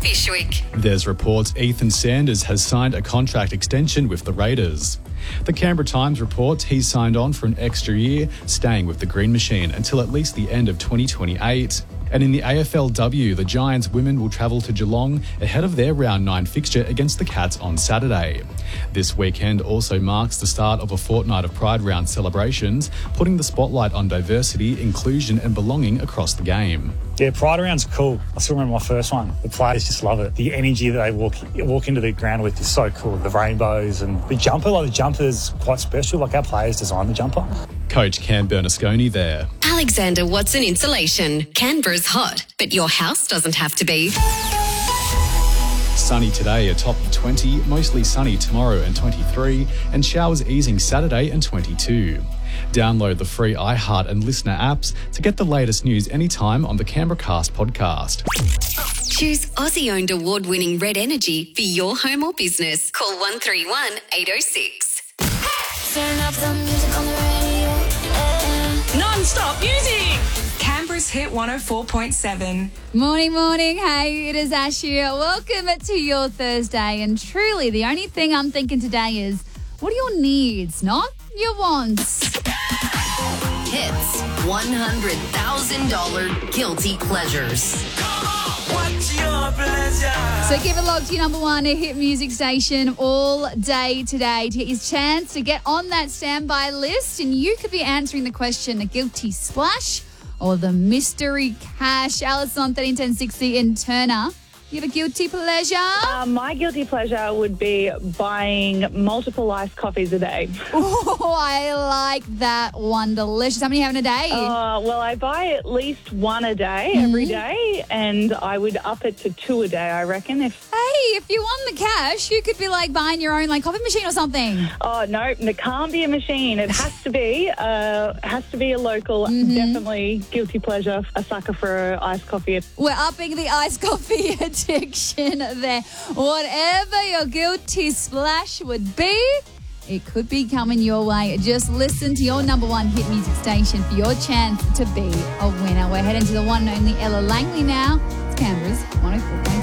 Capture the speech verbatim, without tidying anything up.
Bishwick. There's reports Ethan Sanders has signed a contract extension with the Raiders. The Canberra Times reports he's signed on for an extra year, staying with the Green Machine until at least the end of twenty twenty-eight. And in the A F L W, the Giants women will travel to Geelong ahead of their round nine fixture against the Cats on Saturday. This weekend also marks the start of a fortnight of Pride Round celebrations, putting the spotlight on diversity, inclusion and belonging across the game. Yeah, Pride Round's cool. I still remember my first one. The players just love it. The energy that they walk walk into the ground with is so cool. The rainbows and the jumper, like the jumper's quite special. Like our players designed the jumper. Coach Cam Bernasconi there. Alexander Watson Insulation. Canberra's hot, but your house doesn't have to be. Sunny today, a top of twenty, mostly sunny tomorrow and twenty-three, and showers easing Saturday and twenty-two. Download the free iHeart and Listener apps to get the latest news anytime on the Canberra Cast podcast. Choose Aussie-owned award-winning Red Energy for your home or business. Call one three one, eight oh six. Turn up the music on the radio. Yeah. Non-stop music. Canberra's Hit one oh four point seven. Morning, morning. Hey, it is Ash here. Welcome to your Thursday. And truly, the only thing I'm thinking today is, what are your needs, not your wants? Hits one hundred thousand dollars Guilty Pleasures. So keep it locked to your number one hit music station all day today to get your chance to get on that standby list. And you could be answering the question, a guilty splash or the mystery cash. Alice on thirteen ten sixty in Turner. You have a guilty pleasure? Uh, my guilty pleasure would be buying multiple iced coffees a day. Oh, I like that one. Delicious. How many have in a day? Uh, well, I buy at least one a day, mm-hmm. every day, and I would up it to two a day, I reckon. If Hey, if you won the cash, you could be like buying your own like coffee machine or something. Oh, no, it can't be a machine. It has to be, uh, has to be a local. Mm-hmm. Definitely guilty pleasure. A sucker for iced coffee. We're upping the iced coffee addiction there. Whatever your guilty splash would be, it could be coming your way. Just listen to your number one hit music station for your chance to be a winner. We're heading to the one and only Ella Langley now. It's Canberra's one oh four point seven.